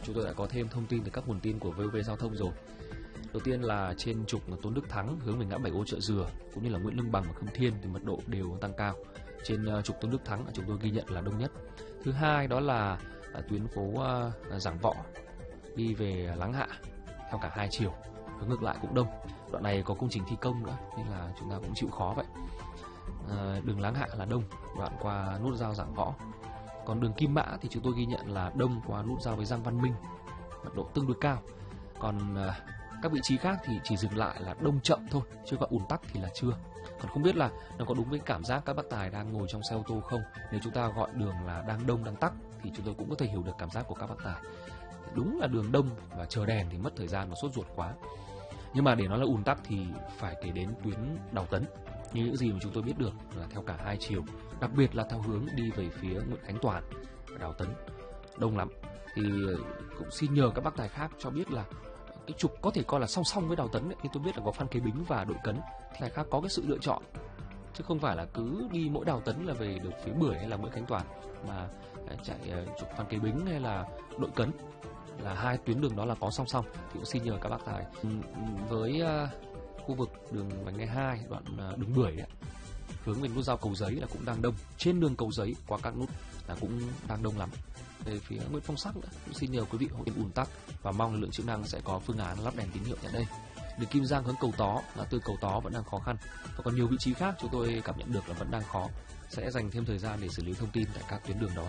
chúng tôi đã có thêm thông tin từ các nguồn tin của VOV Giao thông rồi. Đầu tiên là trên trục Tôn Đức Thắng hướng về ngã 7 Ô Chợ Dừa cũng như là Nguyễn Lương Bằng và Khâm Thiên thì mật độ đều tăng cao. Trên trục Tôn Đức Thắng chúng tôi ghi nhận là đông nhất. Thứ hai đó là tuyến phố Giảng Võ đi về Láng Hạ theo cả hai chiều, hướng ngược lại cũng đông. Đoạn này có công trình thi công nữa nên là chúng ta cũng chịu khó vậy. Đường Láng Hạ là đông, đoạn qua nút giao Giảng Võ. Còn đường Kim Mã thì chúng tôi ghi nhận là đông qua nút giao với Giang Văn Minh, mật độ tương đối cao. Còn các vị trí khác thì chỉ dừng lại là đông chậm thôi, chứ còn ùn tắc thì là chưa. Còn không biết là nó có đúng với cảm giác các bác tài đang ngồi trong xe ô tô không. Nếu chúng ta gọi đường là đang đông đang tắc thì chúng tôi cũng có thể hiểu được cảm giác của các bác tài. Đúng là đường đông và chờ đèn thì mất thời gian và sốt ruột quá. Nhưng mà để nói là ùn tắc thì phải kể đến tuyến Đào Tấn. Như những gì mà chúng tôi biết được là theo cả hai chiều, đặc biệt là theo hướng đi về phía Nguyễn Khánh Toàn và Đào Tấn, đông lắm. Thì cũng xin nhờ các bác tài khác cho biết là cái trục có thể coi là song song với Đào Tấn ấy, thì tôi biết là có Phan Kế Bính và Đội Cấn, tài khác có cái sự lựa chọn chứ không phải là cứ đi mỗi Đào Tấn là về được phía Bưởi hay là Nguyễn Khánh Toàn, mà chạy trục Phan Kế Bính hay là Đội Cấn là hai tuyến đường đó là có song song. Thì cũng xin nhờ các bác tài với khu vực đường vành đai 2 đoạn đường Bưởi ấy, hướng về nút giao Cầu Giấy là cũng đang đông. Trên đường Cầu Giấy qua các nút là cũng đang đông lắm. Về phía Nguyễn Phong Sắc nữa, cũng xin nhờ quý vị hỗ trợ ùn tắc và mong lực lượng chức năng sẽ có phương án lắp đèn tín hiệu tại đây. Đường Kim Giang hướng Cầu Tó, là từ Cầu Tó vẫn đang khó khăn và còn nhiều vị trí khác chúng tôi cảm nhận được là vẫn đang khó. Sẽ dành thêm thời gian để xử lý thông tin tại các tuyến đường đó.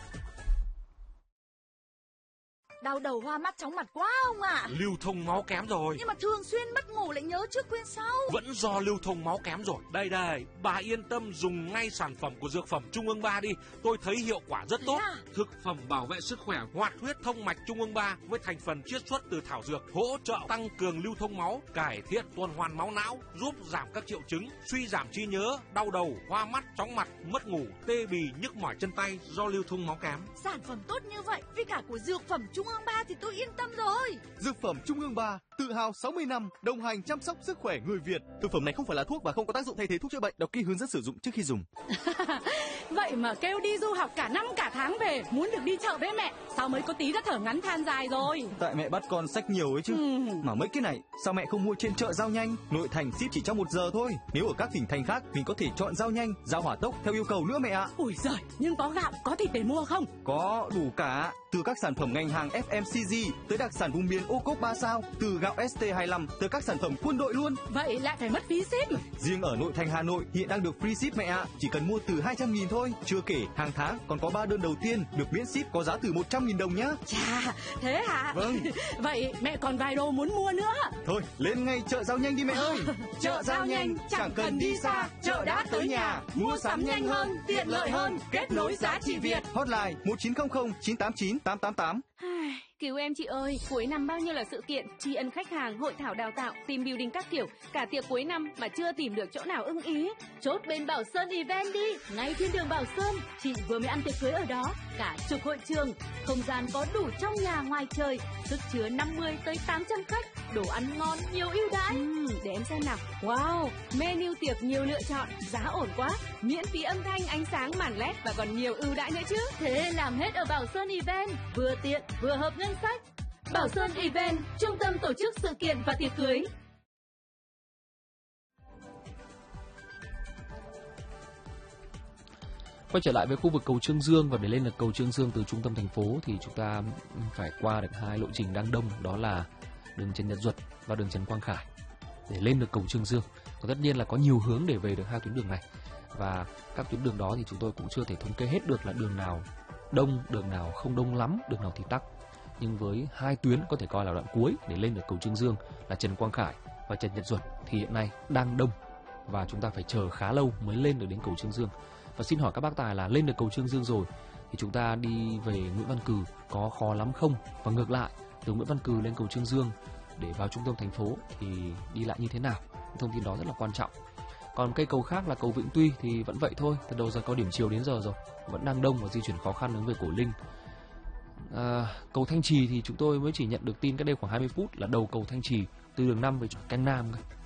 Đau đầu hoa mắt chóng mặt quá ông ạ. Lưu thông máu kém rồi. Nhưng mà thường xuyên mất ngủ lại nhớ trước quên sau. Vẫn do lưu thông máu kém rồi. Đây, bà yên tâm dùng ngay sản phẩm của Dược phẩm Trung ương 3 đi. Tôi thấy hiệu quả rất tốt. Thực phẩm bảo vệ sức khỏe hoạt huyết thông mạch Trung ương 3 với thành phần chiết xuất từ thảo dược, hỗ trợ tăng cường lưu thông máu, cải thiện tuần hoàn máu não, giúp giảm các triệu chứng suy giảm trí nhớ, đau đầu, hoa mắt, chóng mặt, mất ngủ, tê bì, nhức mỏi chân tay do lưu thông máu kém. Sản phẩm tốt như vậy với cả của Dược phẩm Trung ương 3 thì tôi yên tâm rồi. Dược phẩm Trung ương 3 tự hào 60 năm đồng hành chăm sóc sức khỏe người Việt. Thực phẩm này không phải là thuốc và không có tác dụng thay thế thuốc chữa bệnh. Đọc kỹ hướng dẫn sử dụng trước khi dùng. Vậy mà kêu đi du học cả năm cả tháng về, muốn được đi chợ với mẹ, sao mới có tí đã thở ngắn than dài rồi. Tại mẹ bắt con xách nhiều ấy chứ. Mà mấy cái này sao mẹ không mua trên chợ Giao Nhanh? Nội thành ship chỉ trong 1 giờ thôi. Nếu ở các tỉnh thành khác mình có thể chọn Giao Nhanh, Giao Hỏa Tốc theo yêu cầu nữa mẹ ạ. Ui giời, nhưng có gạo, có thịt để mua không? Có đủ cả. Từ các sản phẩm ngành hàng FMCG tới đặc sản vùng miền ô cốp 3 sao, từ gạo ST25 tới các sản phẩm quân đội luôn. Vậy lại phải mất phí ship. Riêng ở nội thành Hà Nội hiện đang được free ship mẹ ạ. Chỉ cần mua từ 200.000 thôi. Chưa kể hàng tháng còn có 3 đơn đầu tiên được miễn ship có giá từ 100.000 đồng nhá. Chà, thế hả? Vâng. Vậy mẹ còn vài đồ muốn mua nữa. Thôi lên ngay chợ Giao Nhanh đi mẹ ơi. Chợ Giao Nhanh chẳng cần đi xa, chợ đã tới nhà. Mua sắm nhanh hơn, tiện lợi hơn, kết nối giá trị Việt. Hotline 1900 989 888. Cứu em chị ơi, cuối năm bao nhiêu là sự kiện, tri ân khách hàng, hội thảo đào tạo, team building các kiểu, cả tiệc cuối năm mà chưa tìm được chỗ nào ưng ý. Chốt bên Bảo Sơn Event đi, ngay thiên đường Bảo Sơn, chị vừa mới ăn tiệc cưới ở đó, cả chục hội trường, không gian có đủ trong nhà ngoài trời, sức chứa 50 tới 800 khách, đồ ăn ngon, nhiều ưu đãi. Để em xem nào. Wow, menu tiệc nhiều lựa chọn, giá ổn quá, miễn phí âm thanh, ánh sáng, màn led và còn nhiều ưu đãi nữa chứ. Thế làm hết ở Bảo Sơn Event, vừa tiện vừa hợp ngân sách. Bảo Sơn Event, trung tâm tổ chức sự kiện và tiệc cưới. Quay trở lại với khu vực cầu Trương Dương, và để lên được cầu Trương Dương từ trung tâm thành phố thì chúng ta phải qua được hai lộ trình đang đông, đó là đường Trần Nhật Duật và đường Trần Quang Khải để lên được cầu Trương Dương. Và tất nhiên là có nhiều hướng để về được hai tuyến đường này, và các tuyến đường đó thì chúng tôi cũng chưa thể thống kê hết được là đường nào đông, đường nào không đông lắm, đường nào thì tắc. Nhưng với hai tuyến có thể coi là đoạn cuối để lên được cầu Trương Dương là Trần Quang Khải và Trần Nhật Duật thì hiện nay đang đông và chúng ta phải chờ khá lâu mới lên được đến cầu Trương Dương. Và xin hỏi các bác tài là lên được cầu Trương Dương rồi thì chúng ta đi về Nguyễn Văn Cừ có khó lắm không? Và ngược lại, từ Nguyễn Văn Cừ lên cầu Trương Dương để vào trung tâm thành phố thì đi lại như thế nào? Thông tin đó rất là quan trọng. Còn cây cầu khác là cầu Vĩnh Tuy thì vẫn vậy thôi, từ đầu giờ cao điểm chiều đến giờ rồi, vẫn đang đông và di chuyển khó khăn hướng về Cổ Linh. Cầu Thanh Trì thì chúng tôi mới chỉ nhận được tin cách đây khoảng 20 phút là đầu cầu Thanh Trì từ đường 5 về Canh Nam.